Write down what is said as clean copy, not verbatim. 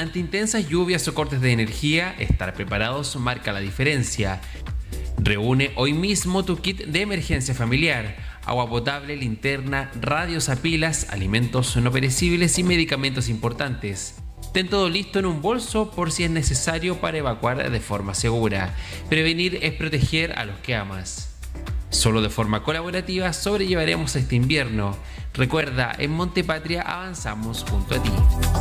Ante intensas lluvias o cortes de energía, estar preparados marca la diferencia. Reúne hoy mismo tu kit de emergencia familiar: agua potable, linterna, radios a pilas, alimentos no perecibles y medicamentos importantes. Ten todo listo en un bolso por si es necesario para evacuar de forma segura. Prevenir es proteger a los que amas. Solo de forma colaborativa sobrellevaremos este invierno. Recuerda, en Montepatria avanzamos junto a ti.